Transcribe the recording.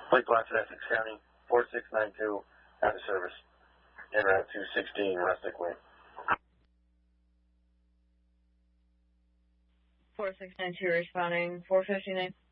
Fleet Blanchard, Essex County, 4692, out of service. En route to 16 Rustic Way. 4692 responding, 459.